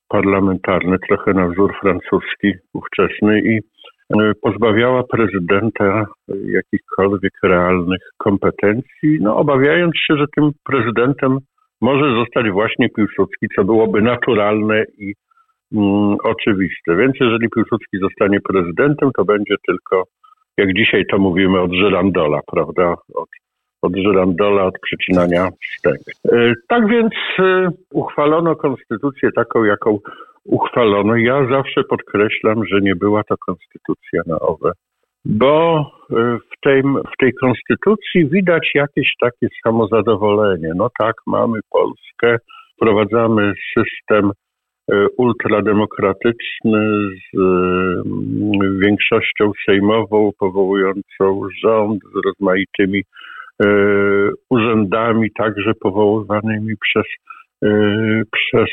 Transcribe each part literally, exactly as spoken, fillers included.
parlamentarny, trochę na wzór francuski ówczesny i pozbawiała prezydenta jakichkolwiek realnych kompetencji, no obawiając się, że tym prezydentem może zostać właśnie Piłsudski, co byłoby naturalne i mm, oczywiste. Więc jeżeli Piłsudski zostanie prezydentem, to będzie tylko, jak dzisiaj to mówimy, od żyrandola, prawda? Od, od żyrandola, od przecinania wstęg. E, tak więc e, uchwalono konstytucję taką, jaką uchwalono. Ja zawsze podkreślam, że nie była to konstytucja na owe, bo w tej, w tej konstytucji widać jakieś takie samozadowolenie. No tak, mamy Polskę, wprowadzamy system ultrademokratyczny z większością sejmową, powołującą rząd z rozmaitymi urzędami, także powoływanymi przez przez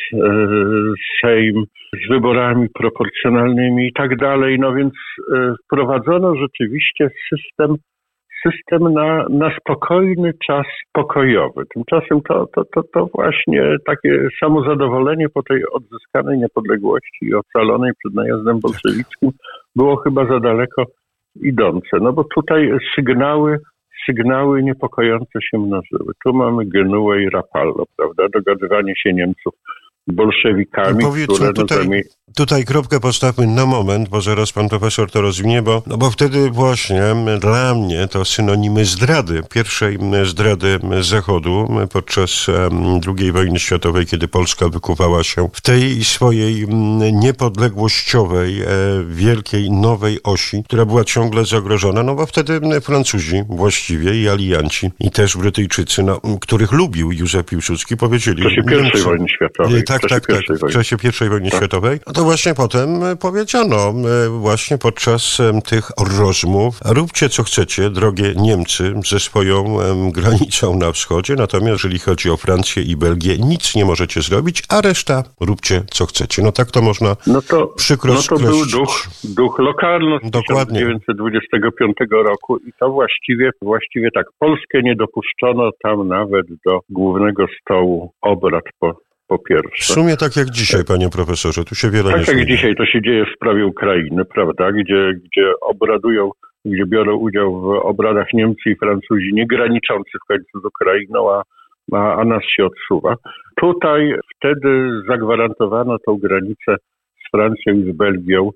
Sejm, z wyborami proporcjonalnymi i tak dalej. No więc wprowadzono rzeczywiście system, system na, na spokojny czas pokojowy. Tymczasem to, to, to, to właśnie takie samozadowolenie po tej odzyskanej niepodległości i ocalonej przed najazdem bolszewickim było chyba za daleko idące. No bo tutaj sygnały Sygnały niepokojące się mnożyły. Tu mamy Genuę i Rapallo, prawda? Dogadywanie się Niemców z bolszewikami, które... Tutaj, no, tutaj kropkę postawmy na moment, bo zaraz pan profesor to rozwinie, bo, no bo wtedy właśnie dla mnie to synonimy zdrady, pierwszej zdrady Zachodu podczas drugiej wojny światowej, kiedy Polska wykuwała się w tej swojej niepodległościowej, wielkiej, nowej osi, która była ciągle zagrożona, no bo wtedy Francuzi właściwie i alianci i też Brytyjczycy, no, których lubił Józef Piłsudski, powiedzieli... W czasie pierwszej wojny światowej. Tak, tak, tak. W czasie pierwszej wojny tak. światowej. No to właśnie potem powiedziano, właśnie podczas tych rozmów, róbcie co chcecie, drogie Niemcy, ze swoją granicą na wschodzie, natomiast jeżeli chodzi o Francję i Belgię, nic nie możecie zrobić, a reszta róbcie co chcecie. No tak to można no to, przykro no to skreślić. był duch, duch lokalny z tysiąc dziewięćset dwudziestego piątego roku i to właściwie, właściwie tak, Polskę nie dopuszczono tam nawet do głównego stołu obrad po Po pierwsze. W sumie tak jak dzisiaj, panie profesorze, tu się wiele tak nie Tak jak zmienia. dzisiaj to się dzieje w sprawie Ukrainy, prawda, gdzie, gdzie obradują, gdzie biorą udział w obradach Niemcy i Francuzi, nie graniczący w końcu z Ukrainą, a, a, a nas się odsuwa. Tutaj wtedy zagwarantowano tą granicę z Francją i z Belgią.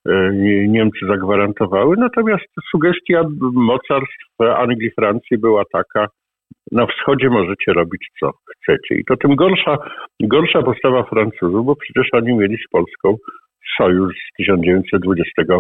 Niemcy zagwarantowały, natomiast sugestia mocarstw Anglii i Francji była taka: na wschodzie możecie robić co chcecie. I to tym gorsza, gorsza postawa Francuzów, bo przecież oni mieli z Polską sojusz z tysiąc dziewięćset dwudziestego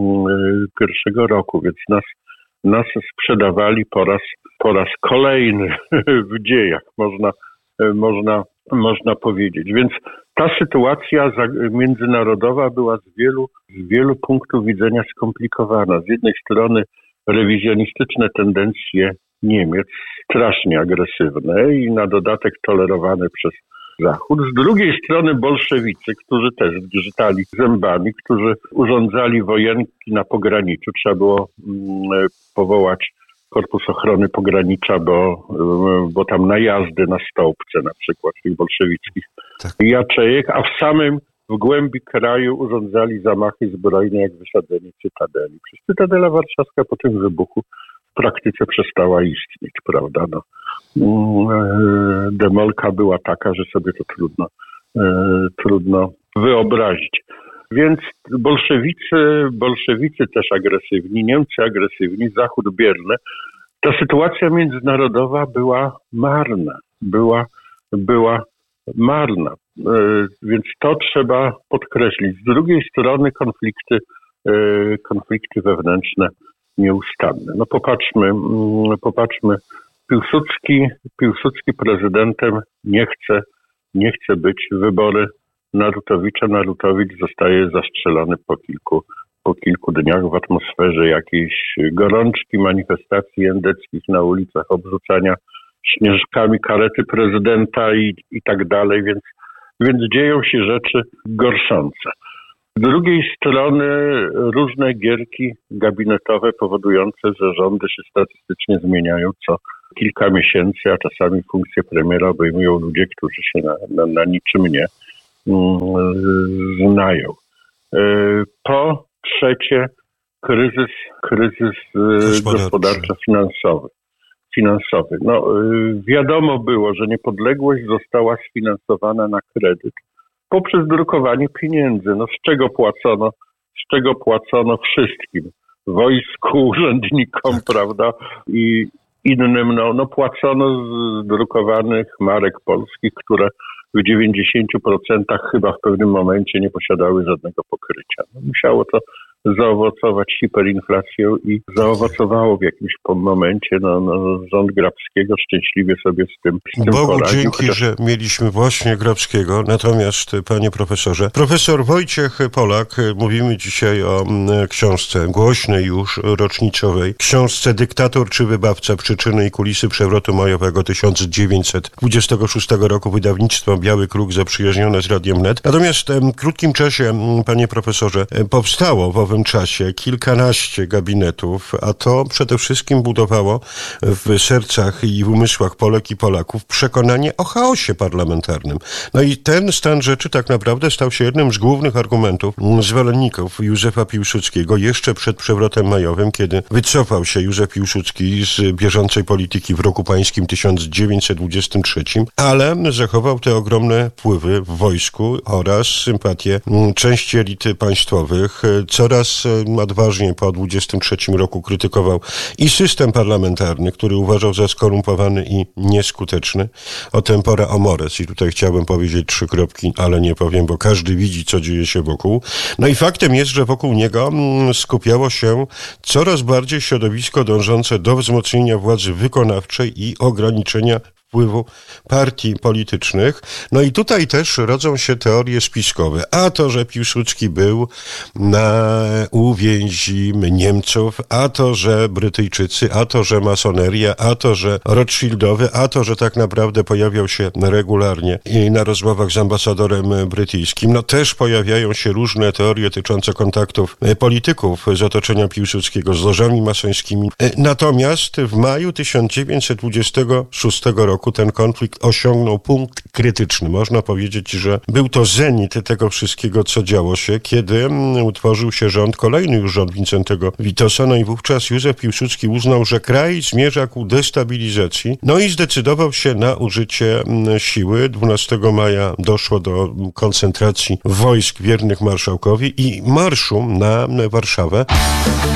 pierwszego roku, więc nas, nas sprzedawali po raz, po raz kolejny w dziejach, można, można, można powiedzieć. Więc ta sytuacja międzynarodowa była z wielu, z wielu punktów widzenia skomplikowana. Z jednej strony rewizjonistyczne tendencje Niemiec, strasznie agresywne i na dodatek tolerowane przez Zachód. Z drugiej strony bolszewicy, którzy też zgrzytali zębami, którzy urządzali wojenki na pograniczu. Trzeba było mm, powołać Korpus Ochrony Pogranicza, bo, bo tam najazdy na Stołpce na przykład tych bolszewickich tak. jaczejek, a w samym w głębi kraju urządzali zamachy zbrojne jak wysadzenie Cytadeli. Przecież Cytadela Warszawska po tym wybuchu w praktyce przestała istnieć, prawda? No, demolka była taka, że sobie to trudno, trudno wyobrazić. Więc bolszewicy, bolszewicy też agresywni, Niemcy agresywni, Zachód bierny. Ta sytuacja międzynarodowa była marna, była, była marna, więc to trzeba podkreślić. Z drugiej strony konflikty, konflikty wewnętrzne nieustanne. No popatrzmy, popatrzmy, Piłsudski, Piłsudski prezydentem nie chce, nie chce być. Wybory Narutowicza, Narutowicz zostaje zastrzelony po kilku, po kilku dniach w atmosferze jakiejś gorączki, manifestacji endeckich na ulicach, obrzucania śnieżkami karety prezydenta i, i tak dalej, więc, więc dzieją się rzeczy gorszące. Z drugiej strony różne gierki gabinetowe powodujące, że rządy się statystycznie zmieniają co kilka miesięcy, a czasami funkcję premiera obejmują ludzie, którzy się na, na, na niczym nie, znają. Po trzecie, kryzys, kryzys gospodarczo-finansowy. Finansowy. No, wiadomo było, że niepodległość została sfinansowana na kredyt poprzez drukowanie pieniędzy. No, z czego płacono? Z czego płacono wszystkim? Wojsku, urzędnikom, prawda? I innym, no, no płacono z drukowanych marek polskich, które w dziewięćdziesięciu procentach chyba w pewnym momencie nie posiadały żadnego pokrycia. No, musiało to zaowocować hiperinflacją i zaowocowało w jakimś momencie. No, no, rząd Grabskiego szczęśliwie sobie z tym, z tym Bogu poradził. dzięki, Chociaż... że mieliśmy właśnie Grabskiego. Natomiast, panie profesorze, profesor Wojciech Polak, mówimy dzisiaj o książce głośnej już, rocznicowej, książce Dyktator czy wybawca? Przyczyny i kulisy przewrotu majowego tysiąc dziewięćset dwudziestego szóstego roku, wydawnictwo Biały Kruk, zaprzyjaźnione z Radiem Wnet. Natomiast w krótkim czasie, panie profesorze, powstało w owym czasie kilkanaście gabinetów, a to przede wszystkim budowało w sercach i w umysłach Polek i Polaków przekonanie o chaosie parlamentarnym. No i ten stan rzeczy tak naprawdę stał się jednym z głównych argumentów zwolenników Józefa Piłsudskiego jeszcze przed przewrotem majowym, kiedy wycofał się Józef Piłsudski z bieżącej polityki w roku pańskim tysiąc dziewięćset dwudziestym trzecim, ale zachował te ogromne wpływy w wojsku oraz sympatię części elity państwowych. Coraz odważniej po dwudziestym trzecim roku krytykował i system parlamentarny, który uważał za skorumpowany i nieskuteczny. O tempora o mores. I tutaj chciałbym powiedzieć trzy kropki, ale nie powiem, bo każdy widzi, co dzieje się wokół. No i faktem jest, że wokół niego skupiało się coraz bardziej środowisko dążące do wzmocnienia władzy wykonawczej i ograniczenia wpływu partii politycznych. No i tutaj też rodzą się teorie spiskowe. A to, że Piłsudski był na uwięzi Niemców, a to, że Brytyjczycy, a to, że masoneria, a to, że Rothschildowy, a to, że tak naprawdę pojawiał się regularnie i na rozmowach z ambasadorem brytyjskim. No też pojawiają się różne teorie dotyczące kontaktów polityków z otoczenia Piłsudskiego z lożami masońskimi. Natomiast w maju tysiąc dziewięćset dwudziestego szóstego roku ten konflikt osiągnął punkt krytyczny. Można powiedzieć, że był to zenit tego wszystkiego, co działo się, kiedy utworzył się rząd, kolejny już rząd Wincentego Witosa. No i wówczas Józef Piłsudski uznał, że kraj zmierza ku destabilizacji. No i zdecydował się na użycie siły. dwunastego maja doszło do koncentracji wojsk wiernych marszałkowi i marszu na Warszawę.